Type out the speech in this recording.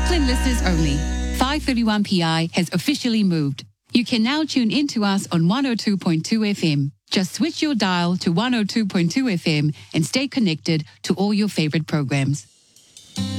Auckland listeners only. 531 PI has officially moved. You can now tune in to us on 102.2 FM. Just switch your dial to 102.2 FM and stay connected to all your favorite programs.